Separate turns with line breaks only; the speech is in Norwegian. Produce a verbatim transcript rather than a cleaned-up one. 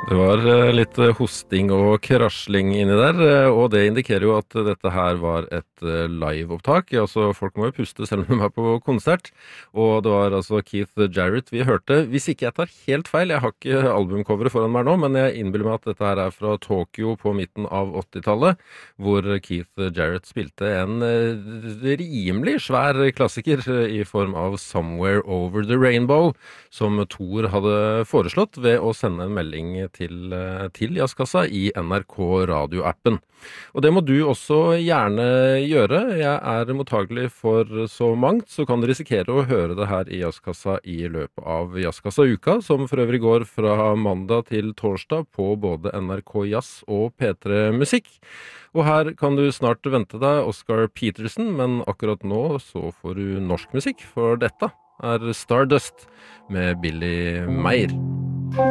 Det var eh, litt eh, hosting og krasling inni der, eh, og det indikerer jo at dette her var et eh, live-opptak. Altså, folk må jo puste selv om de er på konsert. Og det var altså Keith Jarrett vi hørte. Hvis ikke jeg tar helt feil, jeg har ikke albumcoveret foran meg nå, men jeg innbiller meg at dette her er fra Tokyo på midten av åttitallet, hvor Keith Jarrett spilte en eh, rimelig svær klassiker eh, i form av Somewhere Over the Rainbow, som Thor hadde foreslått ved å sende en melding til, til Jazzkassa i N R K radioappen. Og det må du også gjerne gjøre. Jeg er mottagelig for så mangt, så kan du risikere å høre det her i Jazzkassa i løpet av Jazzkassa-uka, som for øvrig går fra mandag til torsdag på både N R K Jazz og P tre Musikk. Og her kan du snart vente deg Oscar Peterson, men akkurat nå så får du norsk musikk, for dette er Stardust med Billy Meyer.